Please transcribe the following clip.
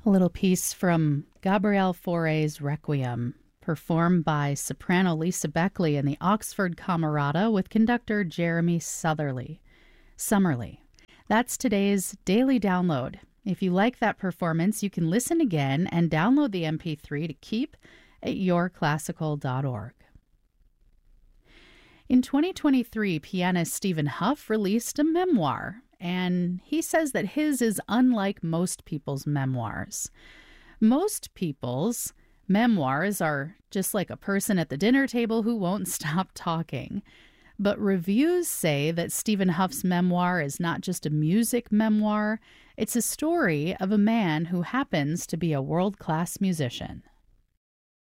A little piece from Gabrielle Fauré's Requiem, performed by soprano Lisa Beckley and the Oxford Camerata with conductor Jeremy Summerly. That's today's daily download. If you like that performance, you can listen again and download the MP3 to keep at yourclassical.org. In 2023, pianist Stephen Hough released a memoir, and he says that his is unlike most people's memoirs. Most people's memoirs are just like a person at the dinner table who won't stop talking. But reviews say that Stephen Hough's memoir is not just a music memoir, it's a story of a man who happens to be a world-class musician.